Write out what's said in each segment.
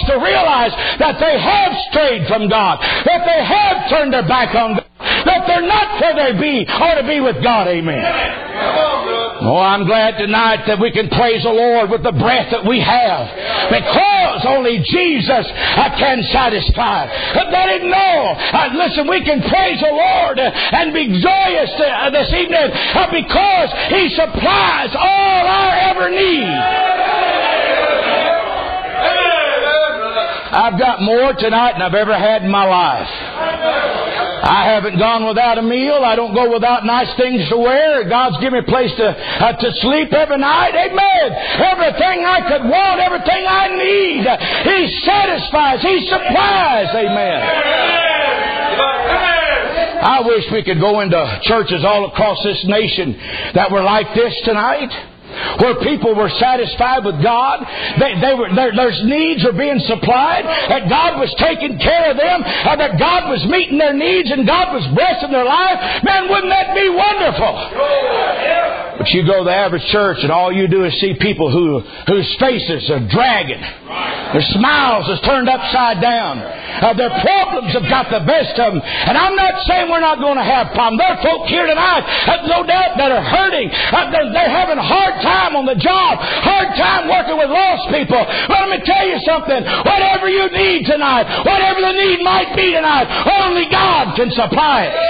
to realize that they have strayed from God, that they have turned their back on God, that they're not where they ought to be with God. Amen. Oh, I'm glad tonight that we can praise the Lord with the breath that we have, because only Jesus can satisfy. Let Him know. Listen, we can praise the Lord and be joyous this evening because He supplies all our ever need. I've got more tonight than I've ever had in my life. I haven't gone without a meal. I don't go without nice things to wear. God's given me a place to sleep every night. Amen. Everything I could want, everything I need, He satisfies. He supplies. Amen. I wish we could go into churches all across this nation that were like this tonight, where people were satisfied with God. Their needs were being supplied, that God was taking care of them, that God was meeting their needs, and God was blessing their life. Man, wouldn't that be wonderful? But you go to the average church and all you do is see people whose faces are dragging. Their smiles is turned upside down. Their problems have got the best of them. And I'm not saying we're not going to have problems. There are folk here tonight, no doubt, that are hurting. They're having a hard time on the job, hard time working with lost people. But let me tell you something. Whatever you need tonight, whatever the need might be tonight, only God can supply it.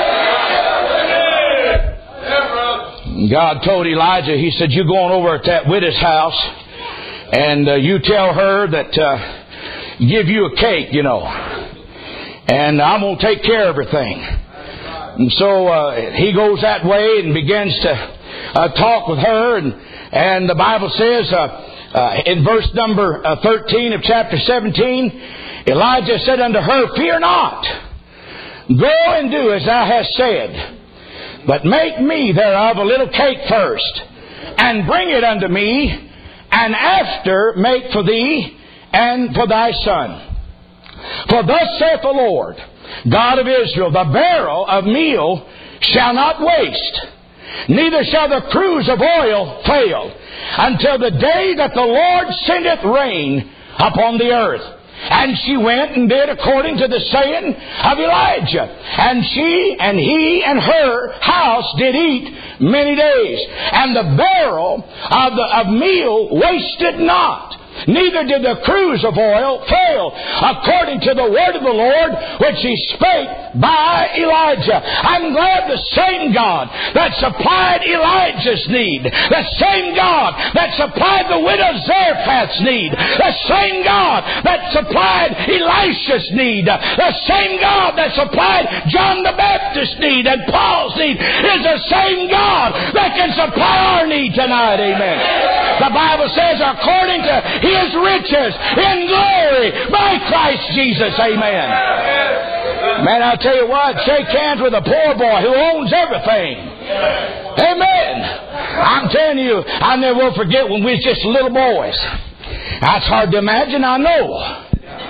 God told Elijah, He said, you go on over at that widow's house and you tell her that give you a cake, you know, and I'm going to take care of everything. And so he goes that way and begins to talk with her, and the Bible says in verse number 13 of chapter 17, Elijah said unto her, fear not, go and do as thou hast said, but make me thereof a little cake first, and bring it unto me, and after make for thee and for thy son. For thus saith the Lord, God of Israel, the barrel of meal shall not waste, neither shall the cruse of oil fail, until the day that the Lord sendeth rain upon the earth. And she went and did according to the saying of Elijah. And she and he and her house did eat many days. And the barrel of meal wasted not, neither did the cruse of oil fail, according to the word of the Lord which He spake by Elijah. I'm glad the same God that supplied Elijah's need, the same God that supplied the widow Zarephath's need, the same God that supplied Elisha's need, the same God that supplied John the Baptist's need and Paul's need, is the same God that can supply our need tonight. Amen. The Bible says, according to His riches in glory by Christ Jesus. Amen. Man, I'll tell you what, shake hands with a poor boy who owns everything. Amen. I'm telling you, I never will forget when we was just little boys. That's hard to imagine, I know.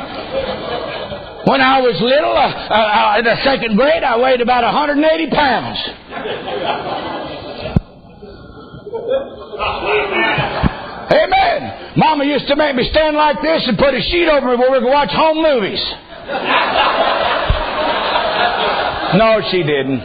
When I was little, in the second grade, I weighed about 180 pounds. Amen. Mama used to make me stand like this and put a sheet over me where we could watch home movies. No, she didn't.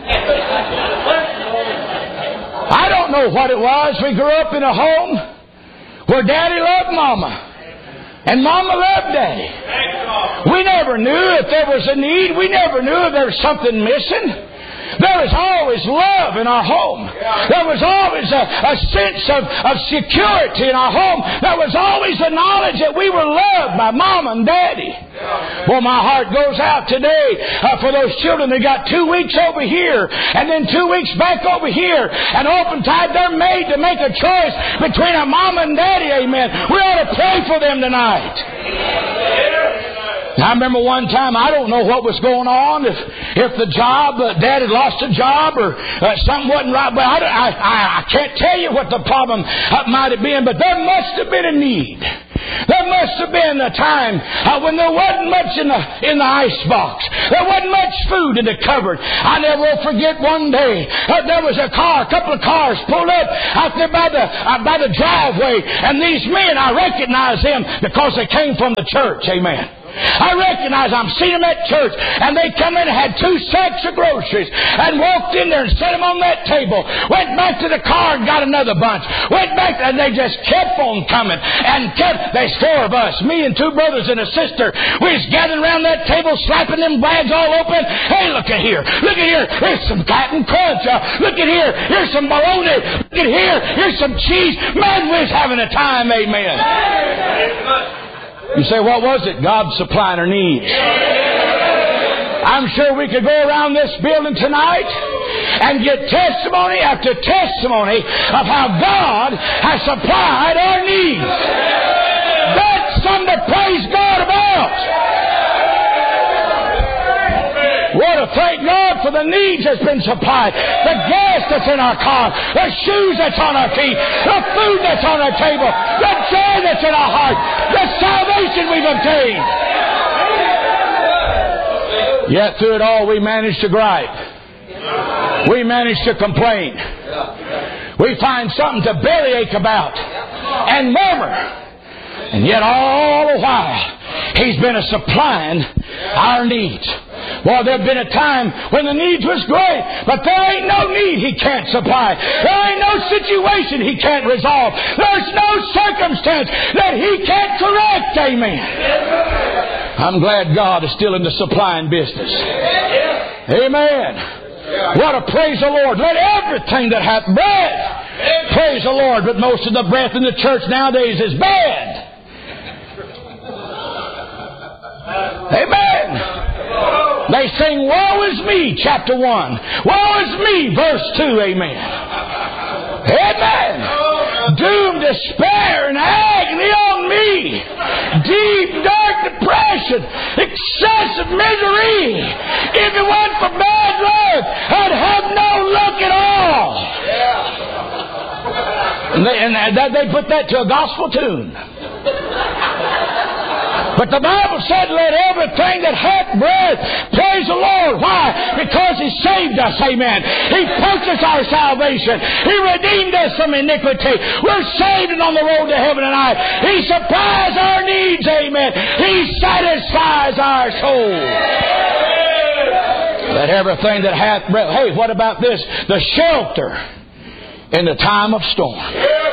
I don't know what it was. We grew up in a home where Daddy loved Mama and Mama loved Daddy. We never knew if there was a need. We never knew if there was something missing. There was always love in our home. There was always a sense of security in our home. There was always the knowledge that we were loved by Mom and Daddy. Well, my heart goes out today for those children that got 2 weeks over here and then 2 weeks back over here. And oftentimes they're made to make a choice between a Mom and Daddy. Amen. We ought to pray for them tonight. I remember one time, I don't know what was going on, if the job, Dad had lost a job or something wasn't right. But I can't tell you what the problem might have been, but there must have been a need. There must have been a time when there wasn't much in the icebox. There wasn't much food in the cupboard. I never will forget one day. There was a couple of cars pulled up out there by the driveway, and these men, I recognized them because they came from the church. Amen. I recognize I'm seeing them at church, and they come in and had 2 sacks of groceries and walked in there and set them on that table. Went back to the car and got another bunch. Went back, and they just kept on coming and kept. There's 4 of us, me and 2 brothers and a sister. We was gathering around that table, slapping them bags all open. Hey, look at here! Look at here! Here's some Captain Crunch. Look at here! Here's some bologna. Look at here! Here's some cheese. Man, we was having a time. Amen. You say, what was it? God supplying our needs. I'm sure we could go around this building tonight and get testimony after testimony of how God has supplied our needs. That's something to praise God about. What to thank God for the needs that's been supplied. The gas that's in our car. The shoes that's on our feet. The food that's on our table. The joy that's in our heart. The salvation we've obtained. Yet through it all we managed to gripe. We managed to complain. We find something to bellyache about and murmur. And yet all the while He's been supplying our needs. Boy, there's been a time when the needs was great, but there ain't no need He can't supply. There ain't no situation He can't resolve. There's no circumstance that He can't correct. Amen. I'm glad God is still in the supplying business. Amen. What a praise the Lord. Let everything that hath breath praise the Lord. But most of the breath in the church nowadays is bad. Amen. They sing, woe is me, chapter 1. Woe is me, verse 2. Amen. Amen. Doom, despair, and agony on me. Deep, dark depression. Excessive misery. If it weren't for bad luck, I'd have no luck at all. And they put that to a gospel tune. But the Bible said, let everything that hath breath praise the Lord. Why? Because He saved us. Amen. He purchased our salvation. He redeemed us from iniquity. We're saved and on the road to heaven tonight. He supplies our needs. Amen. He satisfies our soul. Let everything that hath breath. Hey, what about this? The shelter in the time of storm.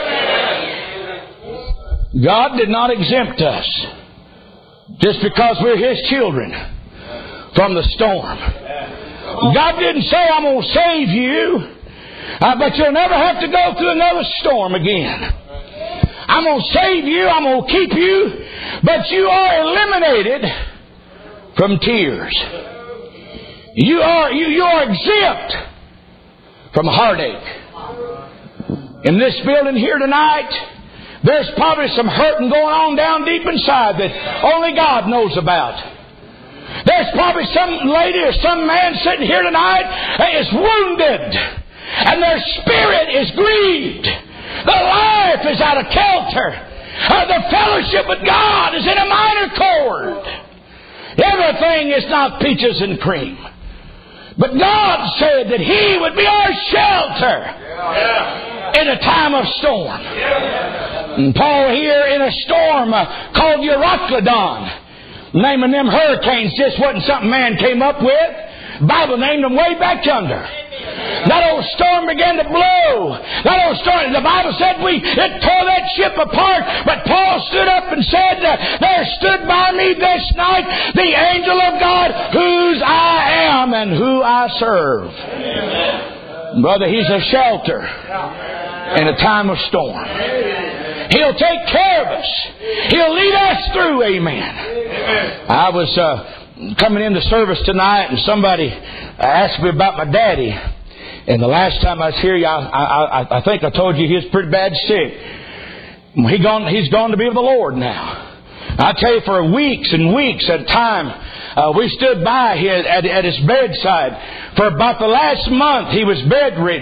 God did not exempt us just because we're His children from the storm. God didn't say, I'm going to save you, but you'll never have to go through another storm again. I'm going to save you, I'm going to keep you, but you are eliminated from tears. You are exempt from heartache. In this building here tonight, there's probably some hurting going on down deep inside that only God knows about. There's probably some lady or some man sitting here tonight that is wounded, and their spirit is grieved. Their life is out of kilter. The fellowship with God is in a minor chord. Everything is not peaches and cream. But God said that He would be our shelter in a time of storm. And Paul here in a storm called Euroclydon. The name of them hurricanes just wasn't something man came up with. The Bible named them way back yonder. That old storm began to blow. That old storm, the Bible said it tore that ship apart. But Paul stood up and said, there stood by me this night the angel of God, whose I am and who I serve. Amen. Brother, He's a shelter in a time of storm. He'll take care of us. He'll lead us through. Amen. I was coming into service tonight, and somebody asked me about my daddy. And the last time I was here, I think I told you he was pretty bad sick. He's gone to be with the Lord now. I tell you, for weeks and weeks at a time, we stood by at his bedside. For about the last month, he was bedridden.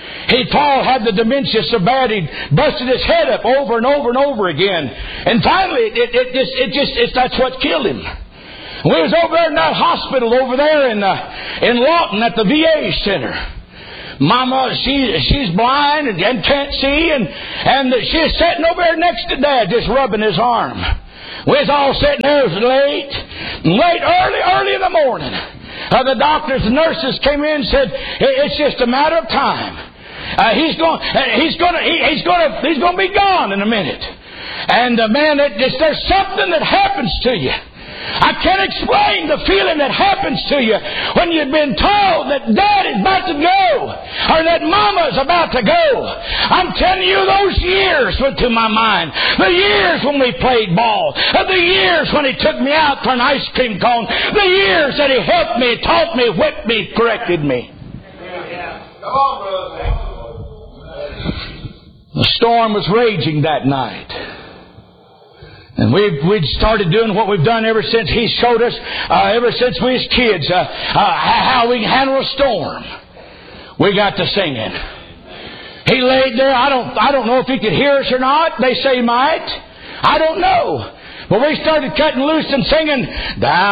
Paul had the dementia so bad he busted his head up over and over and over again. And finally, that's what killed him. We was over there in that hospital over there in Lawton at the VA center. Mama, she's blind and can't see, and she's sitting over there next to Dad, just rubbing his arm. We was all sitting there. It was early in the morning. The doctors and nurses came in and said, "It's just a matter of time. He's going to be gone in a minute." And man, there's something that happens to you. I can't explain the feeling that happens to you when you've been told that Dad is about to go or that Mama is about to go. I'm telling you, those years went to my mind. The years when we played ball. The years when he took me out for an ice cream cone. The years that he helped me, taught me, whipped me, corrected me. Come on, brother. The storm was raging that night. And we'd started doing what we've done ever since he showed us, ever since we was kids, how we can handle a storm. We got to singing. He laid there. I don't know if he could hear us or not. They say he might. I don't know. But we started cutting loose and singing, "Down